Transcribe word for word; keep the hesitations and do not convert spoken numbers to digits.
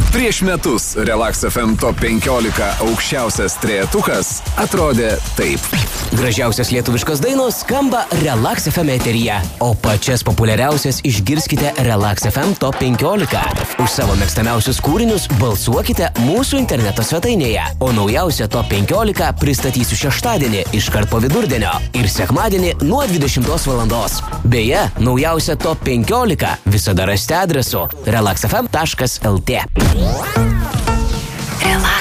Prieš metus Relax F M Top penkiolika aukščiausias trejetukas atrodė taip. Gražiausias lietuviškos dainos skamba Relax F M eteryje, o pačias populiariausias išgirskite Relax F M Top penkiolika. Už savo mėgstamiausius kūrinius balsuokite mūsų interneto svetainėje, o naujausią Top penkiolika pristatysiu šeštadienį iškart po vidurdienio ir sekmadienį nuo dvidešimtos valandos. Beje, naujausią Top penkiolika visada rasite adresu relax f m taškas l t.